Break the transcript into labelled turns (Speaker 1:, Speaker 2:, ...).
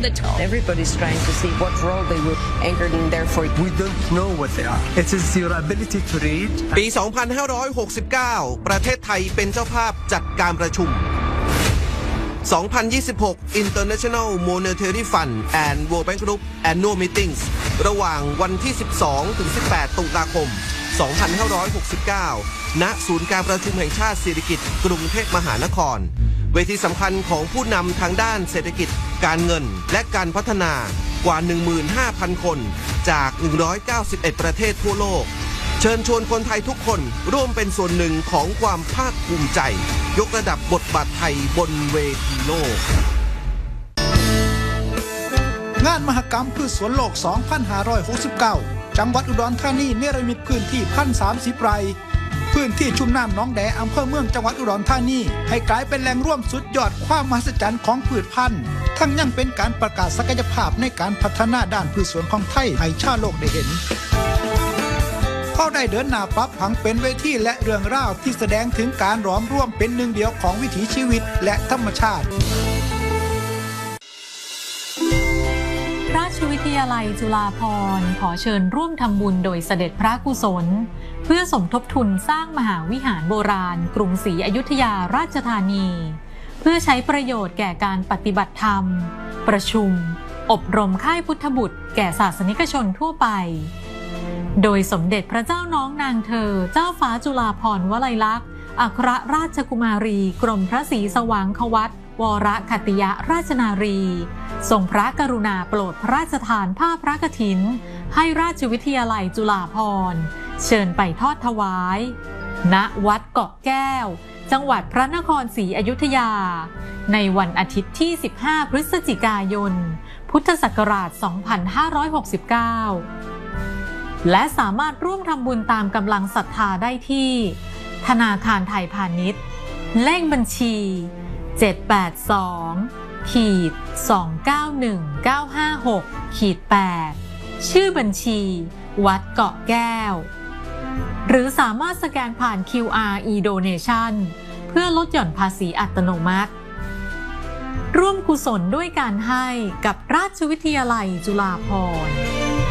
Speaker 1: the top.
Speaker 2: Everybody's trying to see what role they were anchored in there for.
Speaker 3: We don't know what they are. It is your ability to read.
Speaker 4: ปี 2569 ประเทศไทยเป็นเจ้าภาพจัดการประชุม 2026 International Monetary Fund and World Bank Group Annual Meetings ระหว่างวันที่ 12-18 ตุลาคม 2569 ณ ศูนย์การประชุมแห่งชาติสิริกิติ์กรุงเทพมหานคร เวทีสำคัญของผู้นำทางด้านเศรษฐกิจการเงินและการพัฒนากว่า 15,000 คนจาก 191 ประเทศทั่วโลกเชิญชวนคนไทยทุกคนร่วมเป็นส่วนหนึ่งของความภาคภูมิใจยกระดับบทบาทไทยบนเวทีโลก
Speaker 5: งานมหกรรมพืชสวนโลก 2569 จังหวัดอุดรธานีเนรมิตพื้นที่ 1,030 ไร่พื้นที่ชุ่มน้ำหนองแดอำเภอเมืองจังหวัดอุดรธานีให้กลายเป็นแหล่งร่วมสุดยอดความมหัศจรรย์ของพืชพันธุ์ทั้งยังเป็นการประกาศศักยภาพในการพัฒนาด้านพืชสวนของไทยให้ชาวโลกได้เห็นเขาได้เดินหน้าปรับผังเป็นเวทีและเรื่องราวที่แสดงถึงการหลอมร่วมเป็นหนึ่งเดียวของวิถีชีวิตและธรรมชาติ
Speaker 6: ราชวิทยาลัยจุฬาภรณ์ขอเชิญร่วมทำบุญโดยเสด็จพระกุศลเพื่อสมทบทุนสร้างมหาวิหารโบราณกรุงศรีอยุธยาราชธานีเพื่อใช้ประโยชน์แก่การปฏิบัติธรรมประชุมอบรมค่ายพุทธบุตรแก่ศาสนิกชนทั่วไปโดยสมเด็จพระเจ้าน้องนางเธอเจ้าฟ้าจุฬาภรณ์วลัยลักษณ์อัครราชกุมารีกรมพระศรีสว่างควัตรวรคัตติยราชนารีทรงพระกรุณาโปรดพระราชทานผ้าพระกฐินให้ราชวิทยาลัยจุฬาภรณ์เชิญไปทอดถวายณวัดเกาะแก้วจังหวัดพระนครศรีอยุธยาในวันอาทิตย์ที่ 15 พฤศจิกายน พุทธศักราช 2569 และสามารถร่วมทำบุญตามกำลังศรัทธาได้ที่ธนาคารไทยพาณิชย์เลขบัญชี782-291956-8ชื่อบัญชีวัดเกาะแก้วหรือสามารถสแกนผ่าน QR e-donation เพื่อลดหย่อนภาษีอัตโนมัติร่วมกุศลด้วยการให้กับราชวิทยาลัยจุฬาภรณ์